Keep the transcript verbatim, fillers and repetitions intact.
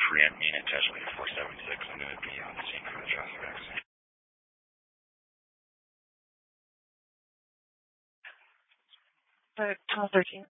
Korean main attachment four seventy-six. I'm going to be on the scene for the traffic accident. Uh, Tunnel thirteen.